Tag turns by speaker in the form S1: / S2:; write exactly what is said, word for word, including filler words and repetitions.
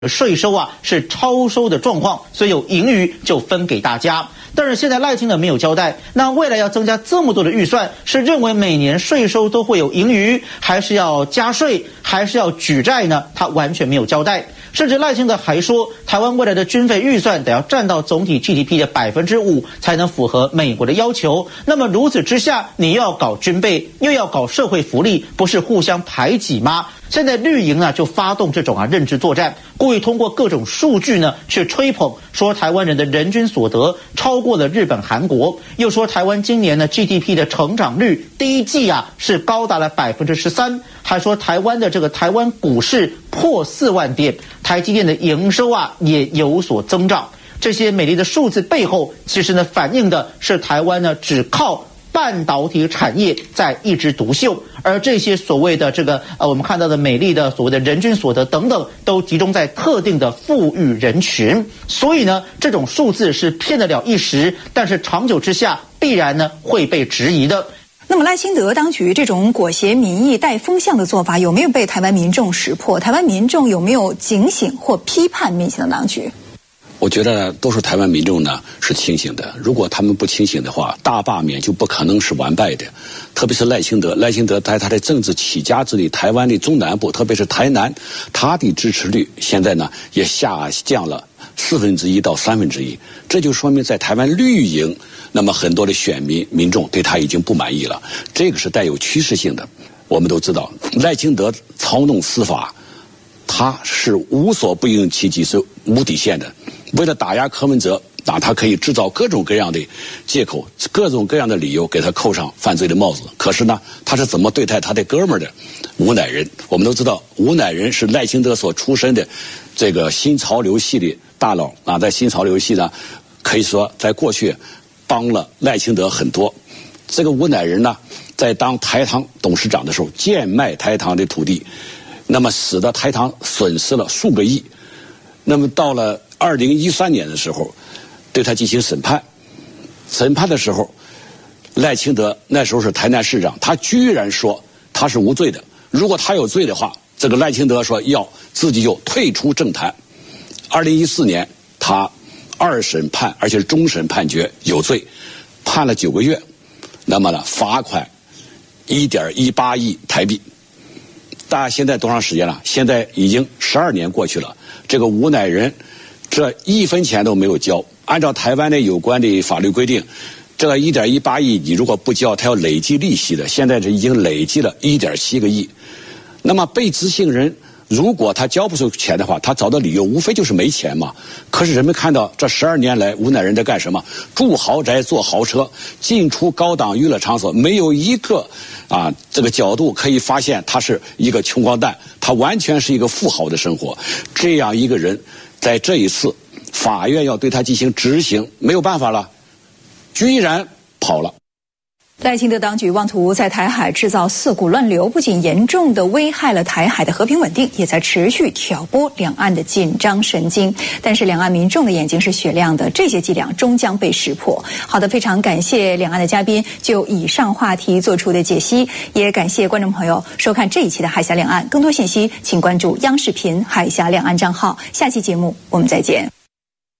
S1: 税收啊是超收的状况，所以有盈余就分给大家。但是现在赖清德没有交代，那未来要增加这么多的预算，是认为每年税收都会有盈余，还是要加税，还是要举债呢？他完全没有交代。甚至赖清德还说，台湾未来的军费预算得要占到总体 G D P 的百分之五，才能符合美国的要求。那么如此之下，你又要搞军备，又要搞社会福利，不是互相排挤吗？现在绿营呢就发动这种啊认知作战，故意通过各种数据呢去吹捧，说台湾人的人均所得超过了日本、韩国，又说台湾今年呢 G D P 的成长率第一季啊是高达了百分之十三，还说台湾的这个台湾股市破四万点，台积电的营收啊也有所增长。这些美丽的数字背后，其实呢反映的是台湾呢只靠半导体产业在一枝独秀，而这些所谓的这个呃我们看到的美丽的所谓的人均所得等等，都集中在特定的富裕人群。所以呢，这种数字是骗得了一时，但是长久之下必然呢会被质疑的。
S2: 那么赖清德当局这种裹挟民意带风向的做法，有没有被台湾民众识破？台湾民众有没有警醒或批判面前的当局？
S3: 我觉得多数台湾民众呢是清醒的，如果他们不清醒的话，大罢免就不可能是完败的。特别是赖清德，赖清德在他的政治起家之地，台湾的中南部，特别是台南，他的支持率现在呢也下降了四分之一到三分之一，这就说明在台湾绿营，那么很多的选民民众对他已经不满意了，这个是带有趋势性的。我们都知道，赖清德操弄司法，他是无所不用其极，是无底线的。为了打压柯文哲，啊，他可以制造各种各样的借口，各种各样的理由给他扣上犯罪的帽子。可是呢，他是怎么对待他的哥们儿的？吴乃仁，我们都知道，吴乃仁是赖清德所出身的这个新潮流系的大佬啊，在新潮流系呢，可以说在过去帮了赖清德很多。这个吴乃仁呢，在当台糖董事长的时候，贱卖台糖的土地，那么使得台糖损失了数个亿。那么到了二零一三年的时候，对他进行审判。审判的时候，赖清德那时候是台南市长，他居然说他是无罪的。如果他有罪的话，这个赖清德说要自己就退出政坛。二零一四年，他二审判，而且是终审判决有罪，判了九个月。那么呢，罚款一点一八亿台币。大家现在多长时间了？现在已经十二年过去了。这个吴乃仁，这一分钱都没有交。按照台湾的有关的法律规定，这个一点一八亿，你如果不交，他要累计利息的。现在是已经累计了一点七个亿。那么被执行人如果他交不出钱的话，他找的理由无非就是没钱嘛。可是人们看到这十二年来，吴乃仁在干什么？住豪宅、坐豪车，进出高档娱乐场所，没有一个啊这个角度可以发现他是一个穷光蛋，他完全是一个富豪的生活。这样一个人，在这一次法院要对他进行执行，没有办法了，居然跑了。
S2: 赖清德当局妄图在台海制造四股乱流，不仅严重的危害了台海的和平稳定，也在持续挑拨两岸的紧张神经。但是两岸民众的眼睛是雪亮的，这些伎俩终将被识破。好的，非常感谢两岸的嘉宾就以上话题做出的解析，也感谢观众朋友收看这一期的海峡两岸。更多信息请关注央视频海峡两岸账号。下期节目我们再见。